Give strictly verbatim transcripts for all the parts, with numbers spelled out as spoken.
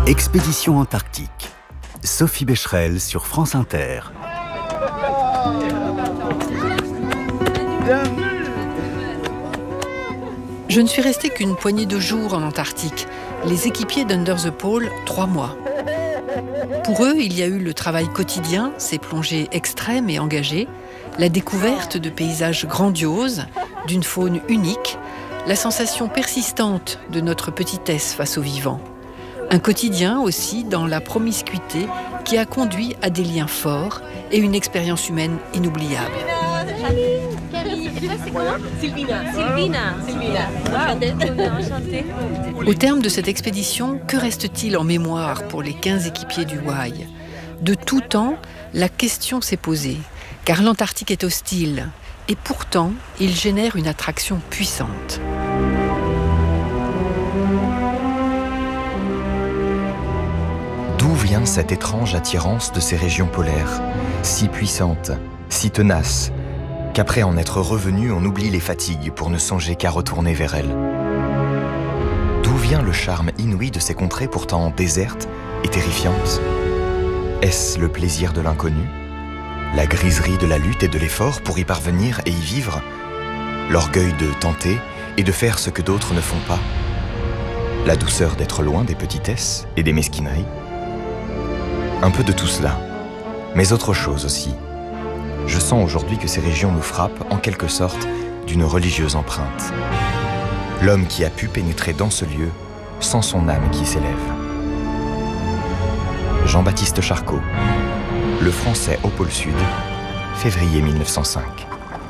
Expédition Antarctique. Sophie Becherel sur France Inter. Je ne suis restée qu'une poignée de jours en Antarctique. Les équipiers d'Under the Pole, trois mois. Pour eux, il y a eu le travail quotidien, ces plongées extrêmes et engagées, la découverte de paysages grandioses, d'une faune unique, la sensation persistante de notre petitesse face au vivant. Un quotidien aussi dans la promiscuité qui a conduit à des liens forts et une expérience humaine inoubliable. Sylvina. Sylvina. Sylvina. Enchantée. Au terme de cette expédition, que reste-t-il en mémoire pour les quinze équipiers du Wai ? De tout temps, la question s'est posée, car l'Antarctique est hostile, et pourtant, il génère une attraction puissante. D'où vient cette étrange attirance de ces régions polaires, si puissante, si tenace, qu'après en être revenu, on oublie les fatigues pour ne songer qu'à retourner vers elles. D'où vient le charme inouï de ces contrées pourtant désertes et terrifiantes ? Est-ce le plaisir de l'inconnu ? La griserie de la lutte et de l'effort pour y parvenir et y vivre ? L'orgueil de tenter et de faire ce que d'autres ne font pas ? La douceur d'être loin des petitesses et des mesquineries ? Un peu de tout cela, mais autre chose aussi. Je sens aujourd'hui que ces régions nous frappent, en quelque sorte, d'une religieuse empreinte. L'homme qui a pu pénétrer dans ce lieu sent son âme qui s'élève. Jean-Baptiste Charcot, Le Français au pôle Sud, février mille neuf cent cinq.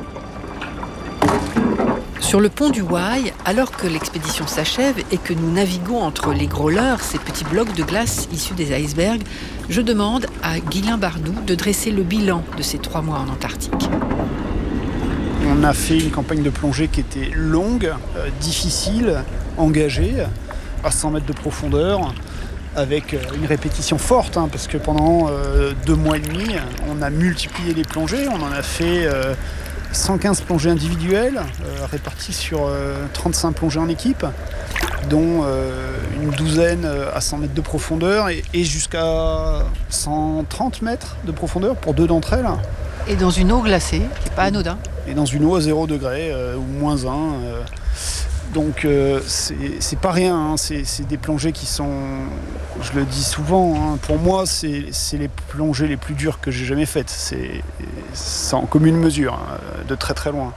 Sur le pont du Wai, alors que l'expédition s'achève et que nous naviguons entre les growlers, ces petits blocs de glace issus des icebergs, je demande à Guylain Bardou de dresser le bilan de ces trois mois en Antarctique. On a fait une campagne de plongée qui était longue, euh, difficile, engagée, à cent mètres de profondeur, avec une répétition forte, hein, parce que pendant euh, deux mois et demi, on a multiplié les plongées, on en a fait euh, cent quinze plongées individuelles, euh, réparties sur euh, trente-cinq plongées en équipe, dont euh, une douzaine à cent mètres de profondeur et, et jusqu'à cent trente mètres de profondeur pour deux d'entre elles. Et dans une eau glacée, qui n'est pas anodin. Et dans une eau à zéro degré, euh, ou moins un. Euh, donc euh, c'est, c'est pas rien, hein, c'est, c'est des plongées qui sont, je le dis souvent, hein, pour moi c'est, c'est les plongées les plus dures que j'ai jamais faites. C'est, c'est en commune mesure, hein, de très très loin.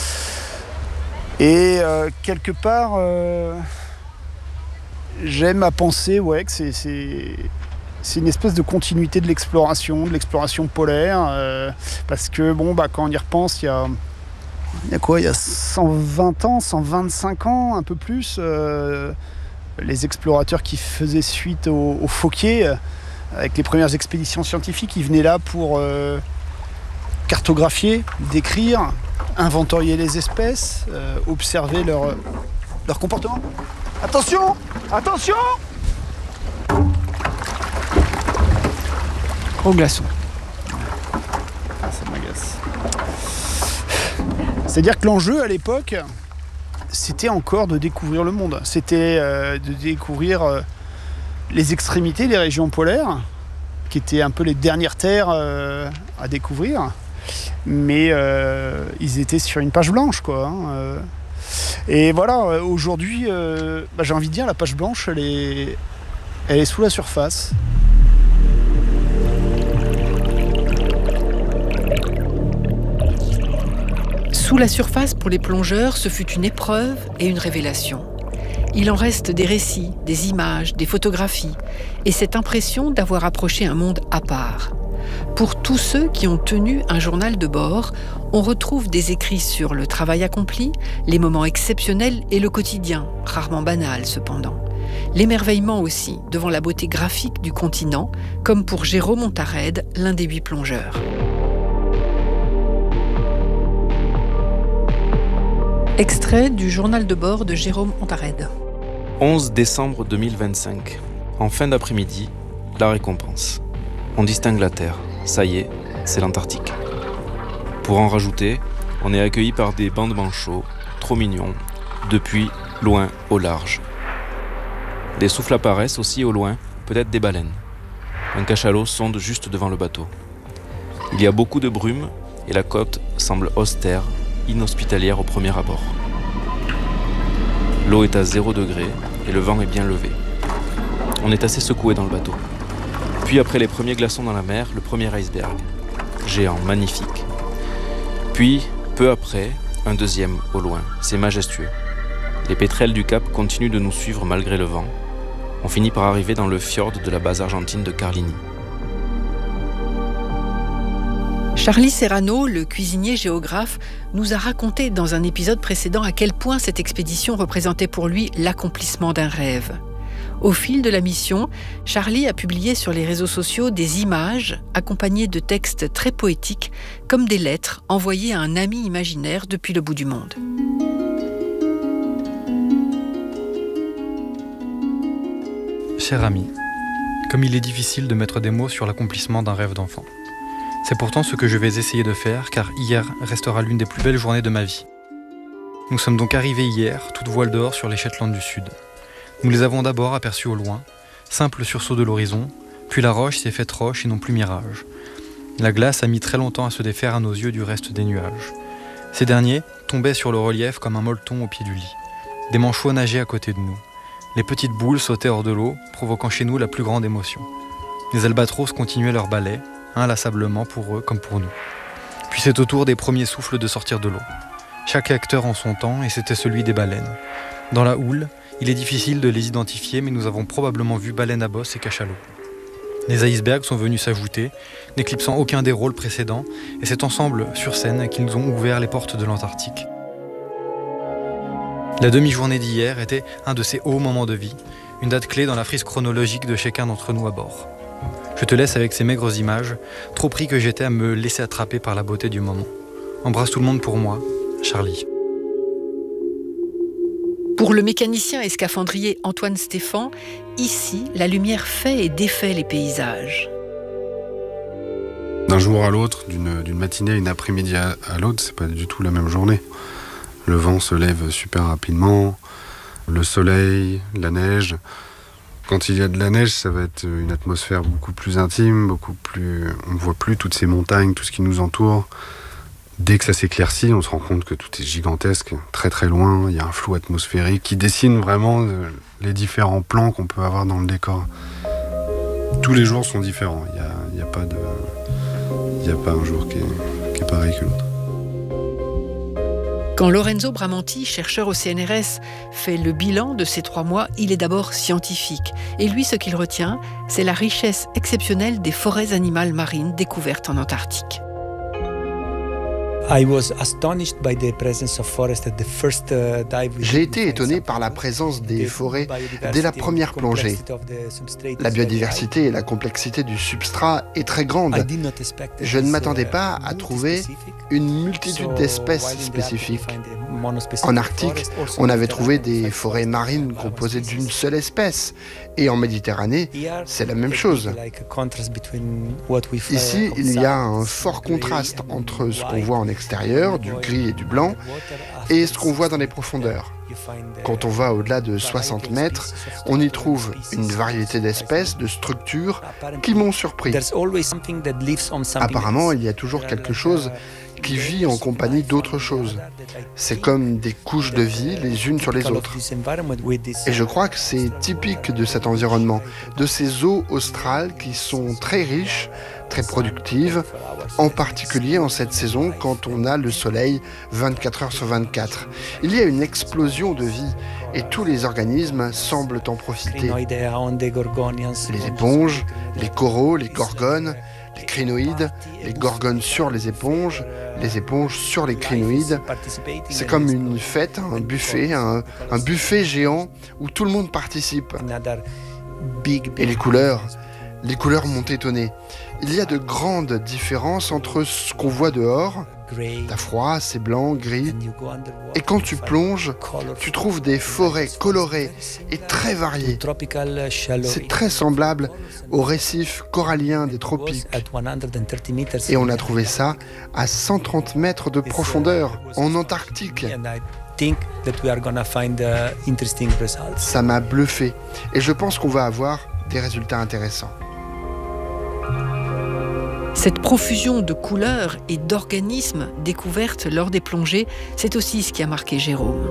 Et euh, quelque part, euh, j'aime à penser ouais, que c'est, c'est, c'est une espèce de continuité de l'exploration, de l'exploration polaire, euh, parce que bon, bah, quand on y repense, il y a, il y a quoi, il y a cent vingt ans, cent vingt-cinq ans, un peu plus, euh, les explorateurs qui faisaient suite aux, aux Fauquier, euh, avec les premières expéditions scientifiques, ils venaient là pour euh, cartographier, décrire, inventorier les espèces, euh, observer leur, leur comportement. Attention ! Attention ! Au glaçon. Ah, ça m'agace. C'est-à-dire que l'enjeu à l'époque, c'était encore de découvrir le monde. C'était euh, de découvrir euh, les extrémités, les régions polaires, qui étaient un peu les dernières terres euh, à découvrir. Mais euh, ils étaient sur une page blanche, quoi. Hein, euh. Et voilà, aujourd'hui, euh, bah, j'ai envie de dire, la page blanche, elle est, elle est sous la surface. Sous la surface, pour les plongeurs, ce fut une épreuve et une révélation. Il en reste des récits, des images, des photographies, et cette impression d'avoir approché un monde à part. Pour tous ceux qui ont tenu un journal de bord, on retrouve des écrits sur le travail accompli, les moments exceptionnels et le quotidien, rarement banal cependant. L'émerveillement aussi, devant la beauté graphique du continent, comme pour Jérôme Ontarède, l'un des huit plongeurs. Extrait du journal de bord de Jérôme Ontarède. onze décembre deux mille vingt-cinq. En fin d'après-midi, la récompense. On distingue la Terre. Ça y est, c'est l'Antarctique. Pour en rajouter, on est accueilli par des bancs de manchots, trop mignons, depuis loin au large. Des souffles apparaissent aussi au loin, peut-être des baleines. Un cachalot sonde juste devant le bateau. Il y a beaucoup de brume et la côte semble austère, inhospitalière au premier abord. L'eau est à zéro degré et le vent est bien levé. On est assez secoué dans le bateau. Puis après les premiers glaçons dans la mer, le premier iceberg. Géant, magnifique. Puis, peu après, un deuxième au loin. C'est majestueux. Les pétrels du Cap continuent de nous suivre malgré le vent. On finit par arriver dans le fjord de la base argentine de Carlini. Charlie Serrano, le cuisinier géographe, nous a raconté dans un épisode précédent à quel point cette expédition représentait pour lui l'accomplissement d'un rêve. Au fil de la mission, Charlie a publié sur les réseaux sociaux des images accompagnées de textes très poétiques, comme des lettres envoyées à un ami imaginaire depuis le bout du monde. Cher ami, comme il est difficile de mettre des mots sur l'accomplissement d'un rêve d'enfant. C'est pourtant ce que je vais essayer de faire, car hier restera l'une des plus belles journées de ma vie. Nous sommes donc arrivés hier, toutes voiles dehors sur les Shetland du Sud. Nous les avons d'abord aperçus au loin, simple sursaut de l'horizon, puis la roche s'est faite roche et non plus mirage. La glace a mis très longtemps à se défaire à nos yeux du reste des nuages. Ces derniers tombaient sur le relief comme un molleton au pied du lit. Des manchots nageaient à côté de nous. Les petites boules sautaient hors de l'eau, provoquant chez nous la plus grande émotion. Les albatros continuaient leur balai, inlassablement pour eux comme pour nous. Puis c'est au tour des premiers souffles de sortir de l'eau. Chaque acteur en son temps, et c'était celui des baleines. Dans la houle, il est difficile de les identifier, mais nous avons probablement vu baleines à bosse et cachalots. Les icebergs sont venus s'ajouter, n'éclipsant aucun des rôles précédents, et c'est ensemble, sur scène, qu'ils nous ont ouvert les portes de l'Antarctique. La demi-journée d'hier était un de ces hauts moments de vie, une date clé dans la frise chronologique de chacun d'entre nous à bord. Je te laisse avec ces maigres images, trop pris que j'étais à me laisser attraper par la beauté du moment. Embrasse tout le monde pour moi, Charlie. Pour le mécanicien et scaphandrier Antoine Stéphan, ici, la lumière fait et défait les paysages. D'un jour à l'autre, d'une, d'une matinée à une après-midi à, à l'autre, c'est pas du tout la même journée. Le vent se lève super rapidement, le soleil, la neige. Quand il y a de la neige, ça va être une atmosphère beaucoup plus intime, beaucoup plus... On ne voit plus toutes ces montagnes, tout ce qui nous entoure. Dès que ça s'éclaircit, on se rend compte que tout est gigantesque, très très loin. Il y a un flou atmosphérique qui dessine vraiment les différents plans qu'on peut avoir dans le décor. Tous les jours sont différents. Il n'y a, il y a pas de... Il n'y a pas un jour qui est, qui est pareil que l'autre. Quand Lorenzo Bramanti, chercheur au C N R S, fait le bilan de ces trois mois, il est d'abord scientifique. Et lui, ce qu'il retient, c'est la richesse exceptionnelle des forêts animales marines découvertes en Antarctique. J'ai été étonné par la présence des forêts dès la première plongée. La biodiversité et la complexité du substrat est très grande. Je ne m'attendais pas à trouver une multitude d'espèces spécifiques. En Arctique, on avait trouvé des forêts marines composées d'une seule espèce. Et en Méditerranée, c'est la même chose. Ici, il y a un fort contraste entre ce qu'on voit en extérieur, du gris et du blanc, et ce qu'on voit dans les profondeurs. Quand on va au-delà de soixante mètres, on y trouve une variété d'espèces, de structures qui m'ont surpris. Apparemment, il y a toujours quelque chose qui vit en compagnie d'autres choses. C'est comme des couches de vie les unes sur les autres. Et je crois que c'est typique de cet environnement, de ces eaux australes qui sont très riches, très productives, en particulier en cette saison quand on a le soleil vingt-quatre heures sur vingt-quatre. Il y a une explosion de vie et tous les organismes semblent en profiter. Les éponges, les coraux, les gorgones, les crinoïdes, les gorgones sur les éponges, les éponges sur les crinoïdes. C'est comme une fête, un buffet, un, un buffet géant où tout le monde participe. Et les couleurs, les couleurs m'ont étonné. Il y a de grandes différences entre ce qu'on voit dehors, t'as froid, c'est blanc, gris, et quand tu plonges, tu trouves des forêts colorées et très variées. C'est très semblable aux récifs coralliens des tropiques. Et on a trouvé ça à cent trente mètres de profondeur, en Antarctique. Ça m'a bluffé, et je pense qu'on va avoir des résultats intéressants. Cette profusion de couleurs et d'organismes découvertes lors des plongées, c'est aussi ce qui a marqué Jérôme.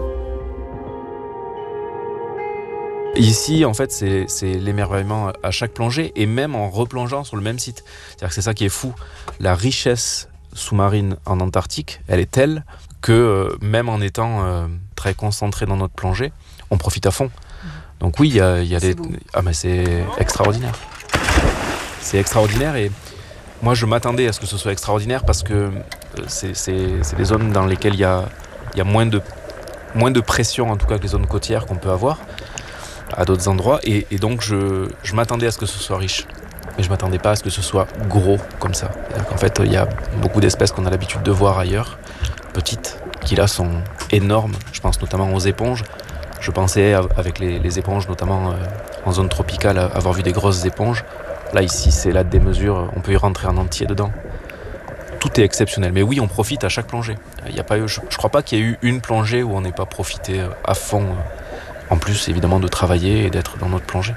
Ici, en fait, c'est, c'est l'émerveillement à chaque plongée, et même en replongeant sur le même site. C'est-à-dire que c'est ça qui est fou. La richesse sous-marine en Antarctique, elle est telle que euh, même en étant euh, très concentré dans notre plongée, on profite à fond. Donc oui, il y a, y a des... Ah mais c'est extraordinaire. C'est extraordinaire, et moi je m'attendais à ce que ce soit extraordinaire parce que c'est, c'est, c'est des zones dans lesquelles il y a, y a moins de, moins de pression, en tout cas que les zones côtières qu'on peut avoir à d'autres endroits, et, et donc je, je m'attendais à ce que ce soit riche, mais je ne m'attendais pas à ce que ce soit gros comme ça. En fait, il y a beaucoup d'espèces qu'on a l'habitude de voir ailleurs, petites, qui là sont énormes. Je pense notamment aux éponges. Je pensais avec les, les éponges, notamment euh, en zone tropicale, avoir vu des grosses éponges. Là, ici, c'est la démesure, on peut y rentrer en entier dedans. Tout est exceptionnel, mais oui, on profite à chaque plongée. Il y a pas eu, je ne crois pas qu'il y ait eu une plongée où on n'ait pas profité à fond. En plus, évidemment, de travailler et d'être dans notre plongée.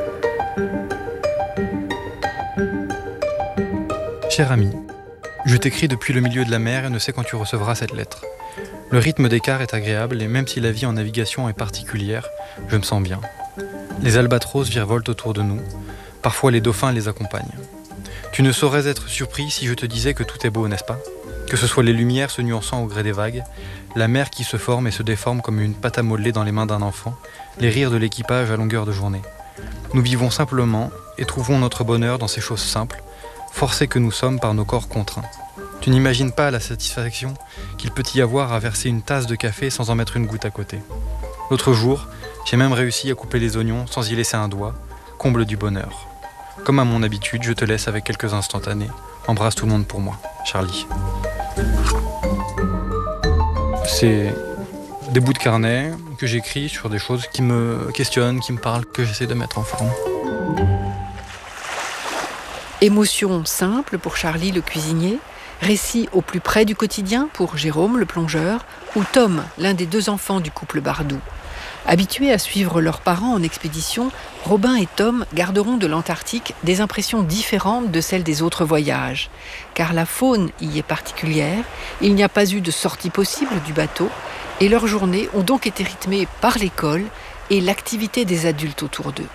Cher ami, je t'écris depuis le milieu de la mer et ne sais quand tu recevras cette lettre. Le rythme d'écart est agréable et même si la vie en navigation est particulière, je me sens bien. Les albatros virevoltent autour de nous. Parfois, les dauphins les accompagnent. Tu ne saurais être surpris si je te disais que tout est beau, n'est-ce pas ? Que ce soit les lumières se nuançant au gré des vagues, la mer qui se forme et se déforme comme une pâte à modeler dans les mains d'un enfant, les rires de l'équipage à longueur de journée. Nous vivons simplement et trouvons notre bonheur dans ces choses simples, forcés que nous sommes par nos corps contraints. Tu n'imagines pas la satisfaction qu'il peut y avoir à verser une tasse de café sans en mettre une goutte à côté. L'autre jour, j'ai même réussi à couper les oignons sans y laisser un doigt, comble du bonheur. Comme à mon habitude, je te laisse avec quelques instantanés. Embrasse tout le monde pour moi. Charlie. C'est des bouts de carnet que j'écris sur des choses qui me questionnent, qui me parlent, que j'essaie de mettre en forme. Émotion simple pour Charlie le cuisinier, récit au plus près du quotidien pour Jérôme le plongeur, ou Tom, l'un des deux enfants du couple Bardou. Habitués à suivre leurs parents en expédition, Robin et Tom garderont de l'Antarctique des impressions différentes de celles des autres voyages. Car la faune y est particulière, il n'y a pas eu de sortie possible du bateau, et leurs journées ont donc été rythmées par l'école et l'activité des adultes autour d'eux.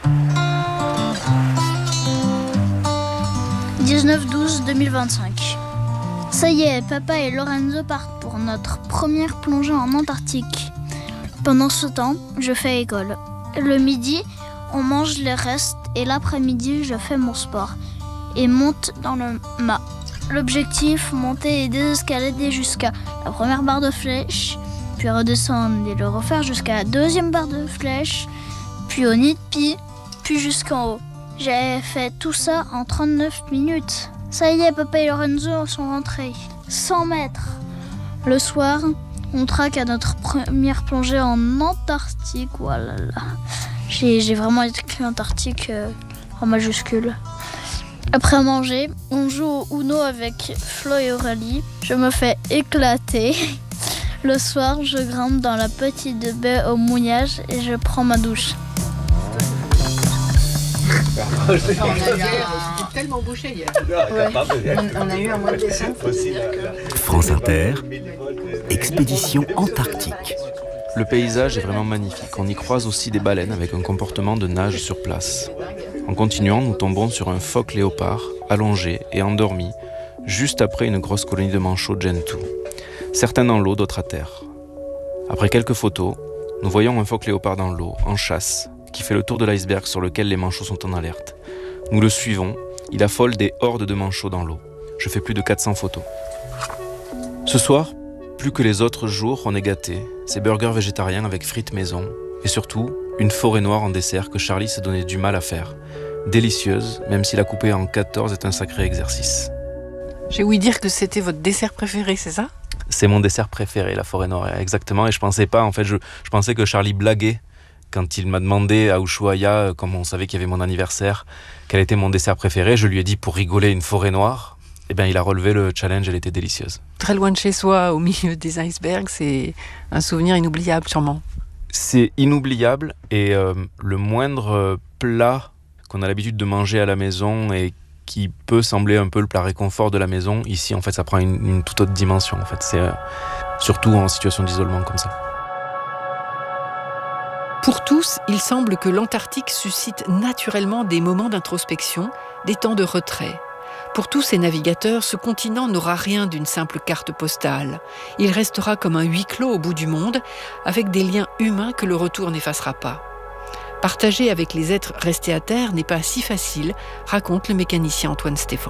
dix-neuf douze deux mille vingt-cinq. Ça y est, papa et Lorenzo partent pour notre première plongée en Antarctique. Pendant ce temps, je fais école. Le midi, on mange les restes et l'après-midi, je fais mon sport et monte dans le mât. L'objectif, monter et désescalader jusqu'à la première barre de flèche, puis redescendre et le refaire jusqu'à la deuxième barre de flèche, puis au nid de pie, puis jusqu'en haut. J'ai fait tout ça en trente-neuf minutes. Ça y est, papa et Lorenzo sont rentrés. cent mètres. Le soir, on traque à notre première plongée en Antarctique. Voilà. J'ai, j'ai vraiment écrit Antarctique euh, en majuscule. Après manger, on joue au Uno avec Flo et Aurélie. Je me fais éclater. Le soir, je grimpe dans la petite baie au mouillage et je prends ma douche. On a eu un... tellement bouché hier. Ouais. On a eu un mois de décembre. France Inter, expédition Antarctique. Le paysage est vraiment magnifique. On y croise aussi des baleines avec un comportement de nage sur place. En continuant, nous tombons sur un phoque léopard, allongé et endormi, juste après une grosse colonie de manchots Gentoo. Certains dans l'eau, d'autres à terre. Après quelques photos, nous voyons un phoque léopard dans l'eau, en chasse, qui fait le tour de l'iceberg sur lequel les manchots sont en alerte. Nous le suivons, il affole des hordes de manchots dans l'eau. Je fais plus de quatre cents photos. Ce soir, plus que les autres jours, on est gâtés. Ces burgers végétariens avec frites maison, et surtout, une forêt noire en dessert que Charlie s'est donné du mal à faire. Délicieuse, même si la couper en quatorze est un sacré exercice. J'ai ouï dire que c'était votre dessert préféré, c'est ça ? C'est mon dessert préféré, la forêt noire, exactement. Et je pensais pas, en fait, je, je pensais que Charlie blaguait quand il m'a demandé à Ushuaia, comme on savait qu'il y avait mon anniversaire, quel était mon dessert préféré. Je lui ai dit pour rigoler une forêt noire. Eh bien, il a relevé le challenge, elle était délicieuse. Très loin de chez soi, au milieu des icebergs, c'est un souvenir inoubliable sûrement. C'est inoubliable et euh, le moindre plat qu'on a l'habitude de manger à la maison et qui peut sembler un peu le plat réconfort de la maison, ici en fait ça prend une, une toute autre dimension en fait. C'est euh, surtout en situation d'isolement comme ça. Pour tous, il semble que l'Antarctique suscite naturellement des moments d'introspection, des temps de retrait. Pour tous ces navigateurs, ce continent n'aura rien d'une simple carte postale. Il restera comme un huis clos au bout du monde, avec des liens humains que le retour n'effacera pas. Partager avec les êtres restés à terre n'est pas si facile, raconte le mécanicien Antoine Stéphan.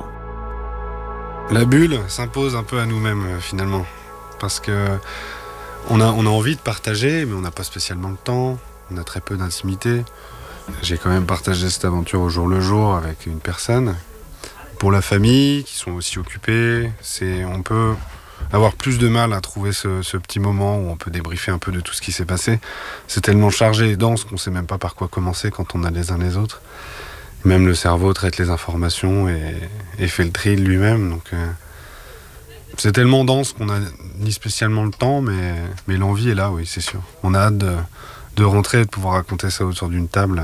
La bulle s'impose un peu à nous-mêmes finalement, parce que on a, on a envie de partager, mais on n'a pas spécialement le temps, on a très peu d'intimité. J'ai quand même partagé cette aventure au jour le jour avec une personne. Pour la famille, qui sont aussi occupés, c'est, on peut avoir plus de mal à trouver ce, ce petit moment où on peut débriefer un peu de tout ce qui s'est passé. C'est tellement chargé et dense qu'on ne sait même pas par quoi commencer quand on a les uns les autres. Même le cerveau traite les informations et, et fait le tri de lui-même. Donc, euh, c'est tellement dense qu'on n'a ni spécialement le temps, mais, mais l'envie est là, oui, c'est sûr. On a hâte de, de rentrer et de pouvoir raconter ça autour d'une table.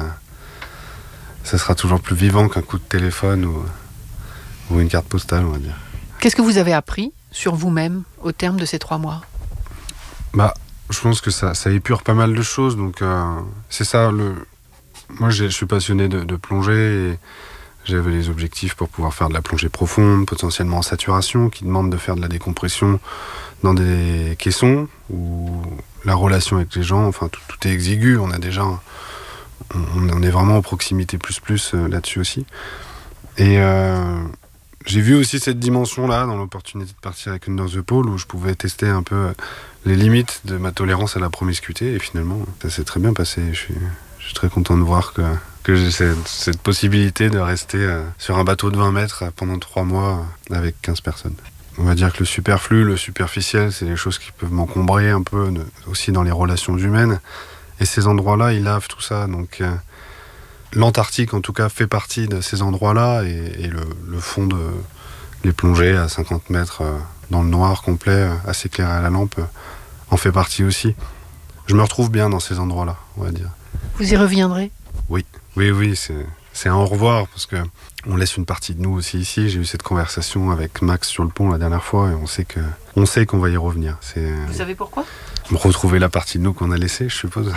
Ça sera toujours plus vivant qu'un coup de téléphone ou, ou une carte postale, on va dire. Qu'est-ce que vous avez appris sur vous-même au terme de ces trois mois ? Bah, je pense que ça, ça épure pas mal de choses. Donc, euh, c'est ça. Le... Moi, je suis passionné de, de plongée et j'avais les objectifs pour pouvoir faire de la plongée profonde, potentiellement en saturation, qui demande de faire de la décompression dans des caissons où la relation avec les gens, enfin, tout, tout est exigu. On a déjà, on, on est vraiment en proximité plus plus euh, là-dessus aussi. Et euh, j'ai vu aussi cette dimension-là dans l'opportunité de partir avec Under the Pole où je pouvais tester un peu les limites de ma tolérance à la promiscuité et finalement ça s'est très bien passé. Je suis, je suis très content de voir que, que j'ai cette, cette possibilité de rester euh, sur un bateau de vingt mètres pendant trois mois avec quinze personnes. On va dire que le superflu, le superficiel, c'est les choses qui peuvent m'encombrer un peu de, aussi dans les relations humaines et ces endroits-là, ils lavent tout ça. Donc euh, l'Antarctique, en tout cas, fait partie de ces endroits-là et, et le, le fond de les plongées à cinquante mètres euh, dans le noir complet, euh, assez clair à la lampe, euh, en fait partie aussi. Je me retrouve bien dans ces endroits-là, on va dire. Vous y reviendrez ? Oui, oui, oui, c'est, c'est un au revoir parce que on laisse une partie de nous aussi ici. J'ai eu cette conversation avec Max sur le pont la dernière fois et on sait que, on sait qu'on va y revenir. C'est, Vous savez pourquoi ? Retrouver la partie de nous qu'on a laissée, je suppose.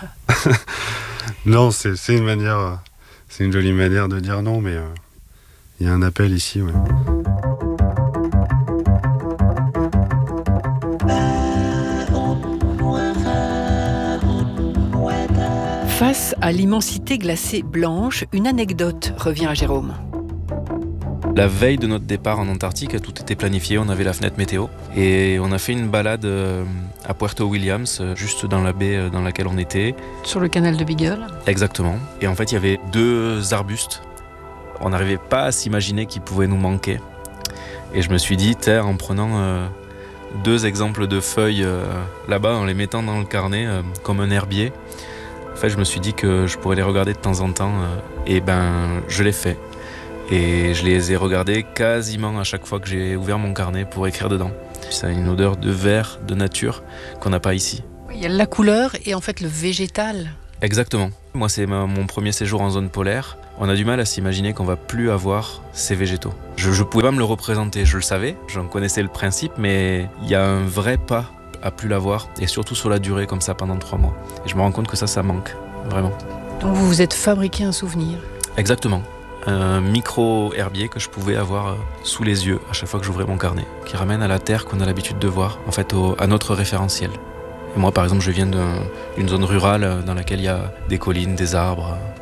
Non, c'est, c'est une manière, c'est une jolie manière de dire non, mais il euh, y a un appel ici, ouais. Face à l'immensité glacée blanche, une anecdote revient à Jérôme. La veille de notre départ en Antarctique, tout était planifié, on avait la fenêtre météo et on a fait une balade à Puerto Williams, juste dans la baie dans laquelle on était. Sur le canal de Beagle ? Exactement. Et en fait, il y avait deux arbustes. On n'arrivait pas à s'imaginer qu'ils pouvaient nous manquer. Et je me suis dit, en prenant euh, deux exemples de feuilles euh, là-bas, en les mettant dans le carnet euh, comme un herbier, en fait, je me suis dit que je pourrais les regarder de temps en temps. Euh, et ben, je l'ai fait. Et je les ai regardés quasiment à chaque fois que j'ai ouvert mon carnet pour écrire dedans. Ça a une odeur de verre, de nature, qu'on n'a pas ici. Il y a la couleur et en fait le végétal. Exactement. Moi, c'est ma, mon premier séjour en zone polaire. On a du mal à s'imaginer qu'on va plus avoir ces végétaux. Je ne pouvais pas me le représenter, je le savais, j'en connaissais le principe, mais il y a un vrai pas à plus l'avoir, et surtout sur la durée comme ça pendant trois mois. Et je me rends compte que ça, ça manque, vraiment. Donc vous vous êtes fabriqué un souvenir. Exactement. Un micro-herbier que je pouvais avoir sous les yeux à chaque fois que j'ouvrais mon carnet, qui ramène à la terre qu'on a l'habitude de voir, en fait au, à notre référentiel. Et moi par exemple je viens d'un, d'une zone rurale dans laquelle il y a des collines, des arbres,